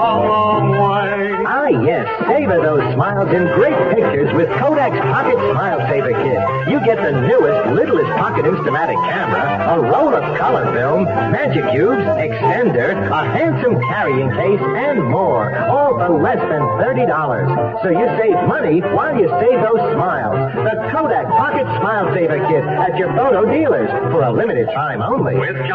a long way. Ah, yes. Savor those smiles in great pictures with Kodak's Pocket Smile Saver Kit. You get the newest, littlest pocket Instamatic camera, a roll of color film, magic cubes, extender, a handsome carrying case, and more. All for less than $30. So you save money while you save those smiles. The Kodak Pocket Smile Saver Kit at your photo dealers for a limited time only. With